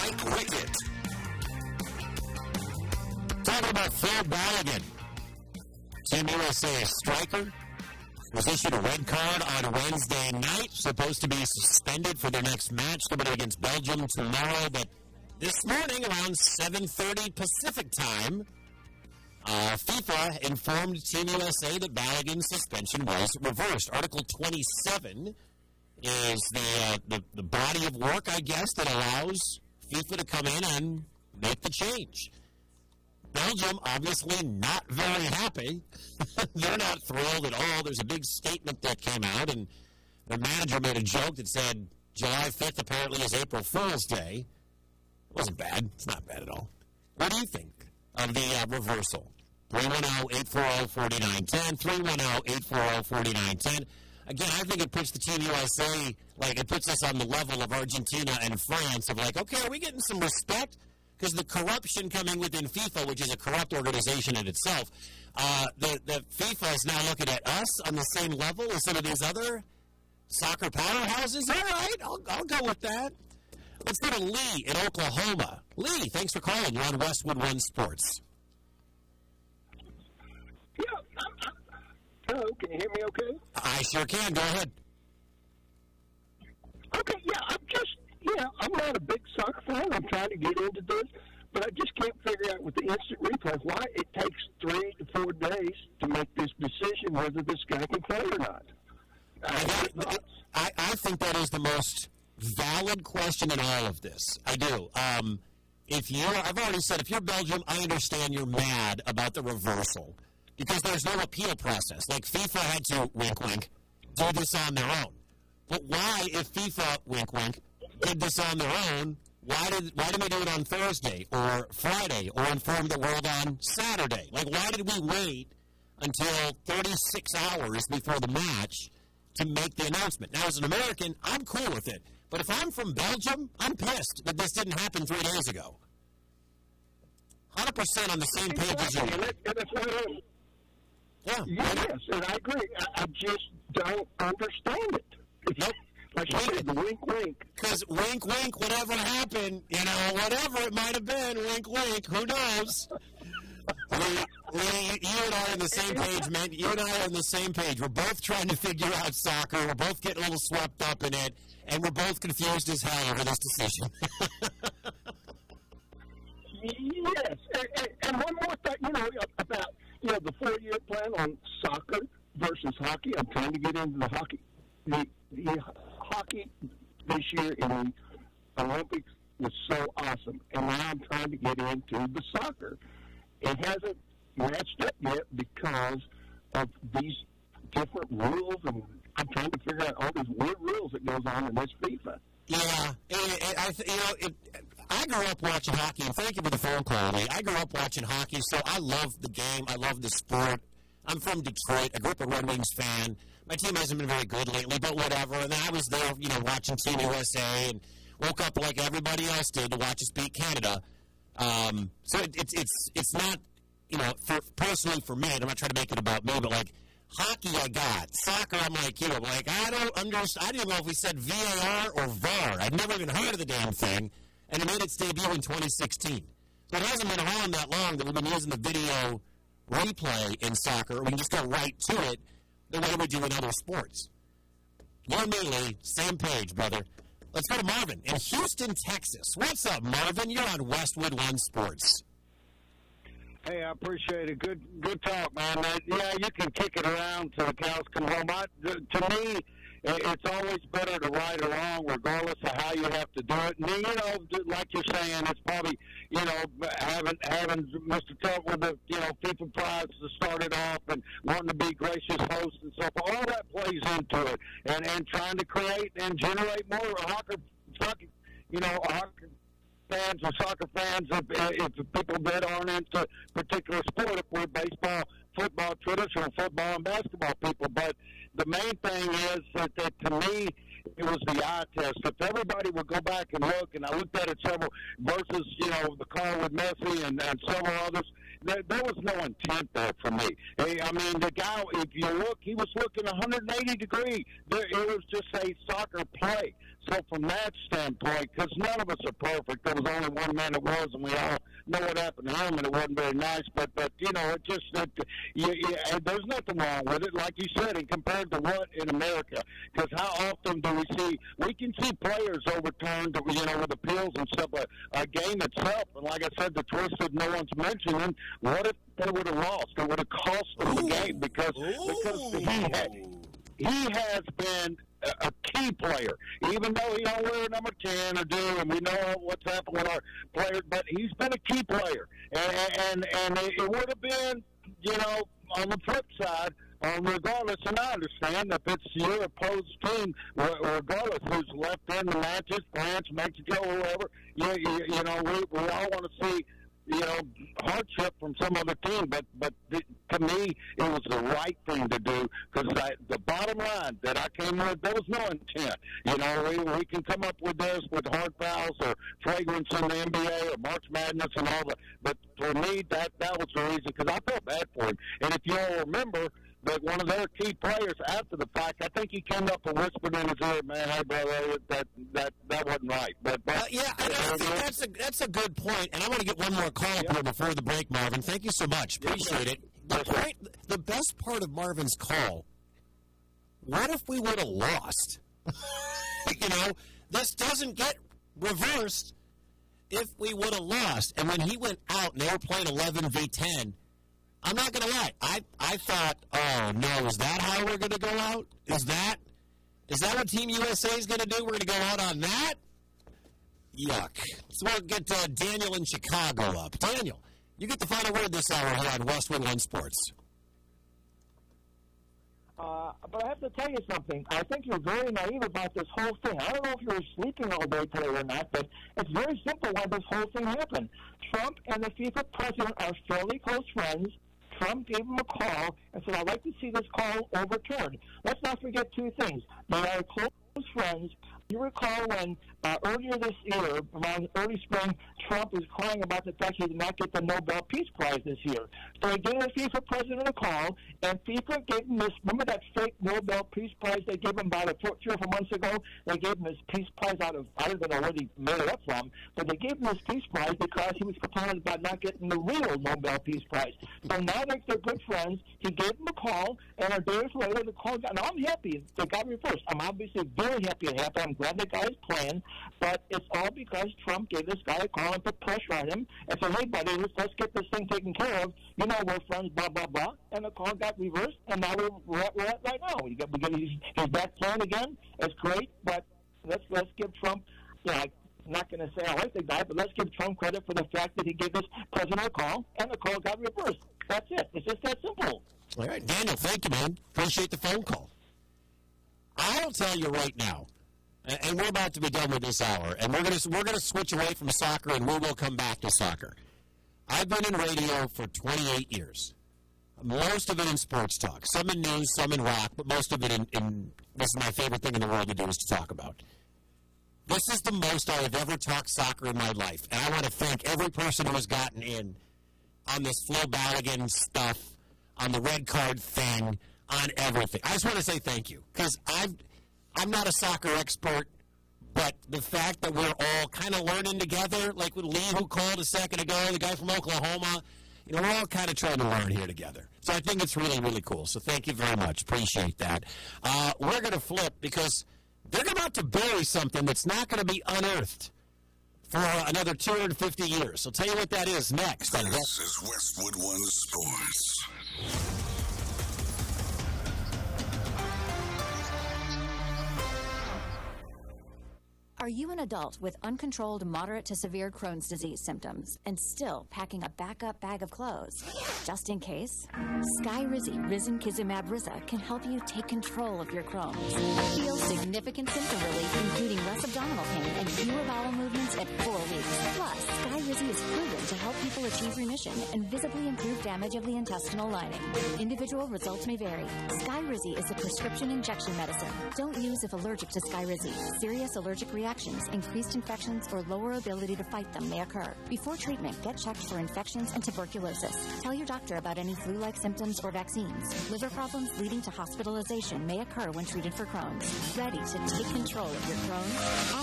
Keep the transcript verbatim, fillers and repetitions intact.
cricket. Talking about Phil Balogun. Team U S A striker was issued a red card on Wednesday night. Supposed to be suspended for their next match coming up against Belgium tomorrow. But this morning, around seven thirty Pacific time, uh, FIFA informed Team U S A that Balogun's suspension was reversed. Article twenty-seven is the, uh, the the body of work, I guess, that allows FIFA to come in and make the change. Belgium, obviously not very happy. They're not thrilled at all. There's a big statement that came out, and their manager made a joke that said July fifth apparently is April Fool's Day. It wasn't bad. It's not bad at all. What do you think of the uh, reversal? three one zero, eight four zero, four nine one zero, three one zero, eight four zero, four nine one zero. Again, I think it puts the Team U S A, like, it puts us on the level of Argentina and France of like, okay, are we getting some respect? Because the corruption coming within FIFA, which is a corrupt organization in itself, uh, the, the FIFA is now looking at us on the same level as some of these other soccer powerhouses. All right, I'll, I'll go with that. Let's go to Lee in Oklahoma. Lee, thanks for calling. You're on Westwood One Sports. Yeah, I'm, I'm, hello, can you hear me okay? I sure can. Go ahead. Okay, yeah, I'm just, yeah, I'm not a big soccer fan. I'm trying to get into this, but I just can't figure out with the instant replay why it takes three to four days to make this decision whether this guy can play or not. I, I, I think that is the most valid question in all of this. I do. Um, if you're, I've already said, if you're Belgium, I understand you're mad about the reversal because there's no appeal process. Like FIFA had to, wink, wink, do this on their own. But why, if FIFA, wink, wink, did this on their own, why did why did we do it on Thursday or Friday or inform the world on Saturday? Like, why did we wait until thirty-six hours before the match to make the announcement? Now, as an American, I'm cool with it. But if I'm from Belgium, I'm pissed that this didn't happen three days ago. one hundred percent on the same page as you. And, it, and it's not a, yeah. Yes, and I agree. I, I just don't understand it. Nope. Like you said, the wink, wink. Because wink, wink, whatever happened, you know, whatever it might have been, wink, wink, who knows? Lee, Lee, you and I are on the same page, man. You and I are on the same page. We're both trying to figure out soccer. We're both getting a little swept up in it, and we're both confused as hell over this decision. Yes, and, and, and one more thing, you know, about you know the four-year plan on soccer versus hockey. I'm trying to get into the hockey. The, the hockey this year in the Olympics was so awesome, and now I'm trying to get into the soccer. It hasn't matched up yet because of these different rules, and I'm trying to figure out all these weird rules that goes on in this FIFA. Yeah, it, it, I, you know, it, I grew up watching hockey, and thank you for the phone call, Lee. I grew up watching hockey, so I love the game. I love the sport. I'm from Detroit. I grew up a Red Wings fan. My team hasn't been very good lately, but whatever. And then I was there, you know, watching Team U S A and woke up like everybody else did to watch us beat Canada. Um, so it, it's it's it's not, you know, for, personally for me, and I'm not trying to make it about me, but like hockey I got. Soccer, I'm like, you know, like I don't understand. I didn't know if we said V A R or V A R. I'd never even heard of the damn thing, and it made its debut in twenty sixteen. So it hasn't been around that long that we've been using the video replay in soccer. We can just go right to it the way we do in other sports. You and me, Lee, same page, brother. Let's go to Marvin in Houston, Texas. What's up, Marvin? You're on Westwood One Sports. Hey, I appreciate it. Good good talk, man. Uh, yeah, you can kick it around till the cows come home. I, to me, it's always better to right or wrong, regardless of how you have to do it. And, you know, like you're saying, it's probably, you know, having having Mister Trump with the, you know, FIFA prize to start it off and wanting to be gracious host and stuff. All that plays into it. And, and trying to create and generate more hockey, hockey you know, hockey fans or soccer fans, if, if people that aren't into particular sport, if we're baseball, football, traditional football and basketball people. But the main thing is that, that to me, it was the eye test. If everybody would go back and look, and I looked at it several versus, you know, the call with Messi and, and several others, there, there was no intent there for me. Hey, I mean, the guy, if you look, he was looking one hundred eighty degree. There, it was just a soccer play. So from that standpoint, because none of us are perfect, there was only one man that was, and we all know what happened to him, and it wasn't very nice. But, but you know, it just, it, you, you, there's nothing wrong with it, like you said, and compared to what in America. Because how often do we see, we can see players overturned, you know, with appeals and stuff, but a game itself, and like I said, the twisted no one's mentioning, what if they would have lost? It would have cost them the game because, because he, had, he has been a, a key player, even though he don't wear number ten or do, and we know what's happened with our players, but he's been a key player. And, and, and it would have been, you know, on the flip side, Um, regardless, and I understand if it's your opposed team, regardless who's left in the matches, France, Mexico, whoever, you, you, you know, we, we all want to see, you know, hardship from some other team. But but the, to me, it was the right thing to do because the bottom line that I came with, there was no intent. You know, we, we can come up with this with hard fouls or flagrants in the N B A or March Madness and all that. But for me, that, that was the reason because I felt bad for him. And if you all remember, but one of their key players after the fact, I think he came up and whispered in his ear, "Man, hey brother, that that that wasn't right." But, but uh, yeah, I, I think that's a that's a good point. And I want to get one more call up yeah. here before the break, Marvin. Thank you so much. Appreciate yes, it. The, yes, point, the best part of Marvin's call. What if we would have lost? You know, this doesn't get reversed if we would have lost. And when he went out and they were playing eleven v ten. I'm not going to lie. I, I thought, oh, no, is that how we're going to go out? Is that is that what Team U S A is going to do? We're going to go out on that? Yuck. So we'll get uh, Daniel in Chicago up. Daniel, you get the final word this hour here on Westwood One Sports. Uh, but I have to tell you something. I think you're very naive about this whole thing. I don't know if you were sleeping all day today or not, but it's very simple why this whole thing happened. Trump and the FIFA president are fairly close friends. Trump gave him a call and said, I'd like to see this call overturned. Let's not forget two things. They are close friends. You recall when uh, earlier this year, around early spring, Trump was crying about the fact he did not get the Nobel Peace Prize this year. So he gave the FIFA president a call, and FIFA gave him this, remember that fake Nobel Peace Prize they gave him about a four, three or four months ago? They gave him this Peace Prize out of, I don't know where he made it up from, but they gave him this Peace Prize because he was complaining about not getting the real Nobel Peace Prize. So now they're, they're good friends. He gave him a call, and a day or two later, the call got, and I'm happy. They got reversed. I'm obviously very happy it happened. I'm glad the guy is playing, but it's all because Trump gave this guy a call and put pressure on him and said, hey, buddy, let's, let's get this thing taken care of. You know, we're friends, blah, blah, blah. And the call got reversed, and now we're, we're, at, we're at right now. We get, we get, he's, he's back playing again. It's great, but let's let's give Trump, you know, I'm not going to say I like the guy, but let's give Trump credit for the fact that he gave this president a call, and the call got reversed. That's it. It's just that simple. All right, Daniel, thank you, man. Appreciate the phone call. I'll tell you right now, and we're about to be done with this hour, and we're going to we're going to switch away from soccer, and we will come back to soccer. I've been in radio for twenty-eight years, most of it in sports talk, some in news, some in rock, but most of it in, in this is my favorite thing in the world to do is to talk about. This is the most I have ever talked soccer in my life, and I want to thank every person who has gotten in on this Flo Balogun stuff, on the red card thing, on everything. I just want to say thank you, because I've I'm not a soccer expert, but the fact that we're all kind of learning together, like with Lee who called a second ago, the guy from Oklahoma, you know, we're all kind of trying to learn here together. So I think it's really, really cool. So thank you very much. Appreciate that. Uh, we're going to flip because they're about to bury something that's not going to be unearthed for uh, another two hundred fifty years. So I'll tell you what that is next. This is Westwood One Sports. Are you an adult with uncontrolled moderate to severe Crohn's disease symptoms and still packing a backup bag of clothes? Just in case, Skyrizi Risankizumab Riza can help you take control of your Crohn's. Feel significant symptom relief, including less abdominal pain and fewer bowel movements at four weeks. Plus, Skyrizi is proven to help people people achieve remission and visibly improve damage of the intestinal lining. Individual results may vary. Skyrizi is a prescription injection medicine. Don't use if allergic to Skyrizi. Serious allergic reactions, increased infections, or lower ability to fight them may occur. Before treatment, get checked for infections and tuberculosis. Tell your doctor about any flu-like symptoms or vaccines. Liver problems leading to hospitalization may occur when treated for Crohn's. Ready to take control of your Crohn's?